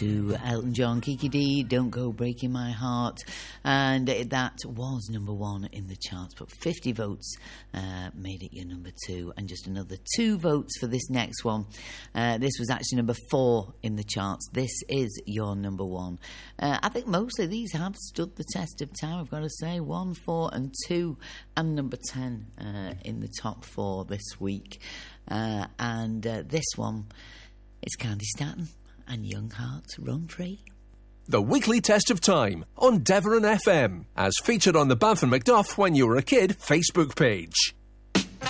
to Elton John, Kiki D, Don't Go Breaking My Heart. And that was number 1 in the charts, but 50 votes made it your number 2, and just another 2 votes for this next one. This was actually number 4 in the charts. This is your number 1. I think mostly these have stood the test of time, I've got to say. 1, 4 and 2, and number 10 in the top 4 this week. And this one, it's Candy Staton and Young Heart, Run Free. The weekly test of time on Devon FM, as featured on the Banff and Macduff When You Were a Kid Facebook page.